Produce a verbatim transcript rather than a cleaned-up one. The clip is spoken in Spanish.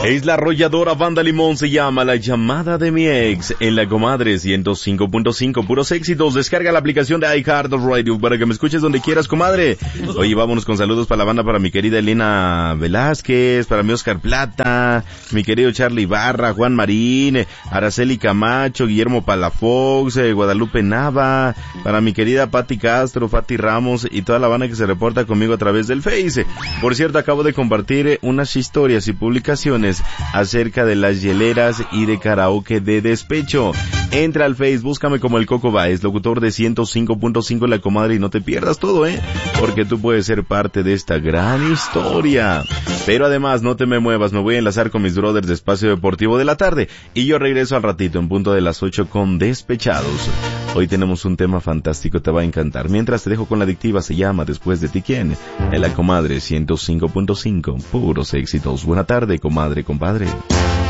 Es la arrolladora Banda Limón, se llama La Llamada de mi Ex, en la Comadre ciento cinco punto cinco, puros éxitos. Descarga la aplicación de iHeartRadio para que me escuches donde quieras, comadre. Oye, vámonos con saludos para la banda, para mi querida Elena Velázquez, para mi Oscar Plata, mi querido Charlie Barra, Juan Marín, Araceli Camacho, Guillermo Palafox, eh, Guadalupe Nava, para mi querida Pati Castro, Fati Ramos y toda la banda que se reporta conmigo a través del Face. Por cierto, acabo de compartir unas historias y publicaciones acerca de las hieleras y de karaoke de despecho. Entra al Face, búscame como el Coco Baez, locutor de ciento cinco punto cinco La Comadre, y no te pierdas todo, ¿eh? Porque tú puedes ser parte de esta gran historia. Pero además, no te me muevas, me voy a enlazar con mis brothers de Espacio Deportivo de la Tarde, y yo regreso al ratito en punto de las ocho con Despechados. Hoy tenemos un tema fantástico, te va a encantar. Mientras te dejo con la adictiva, se llama Después de ti, ¿quién? En La Comadre ciento cinco punto cinco, puros éxitos. Buena tarde, comadre, compadre.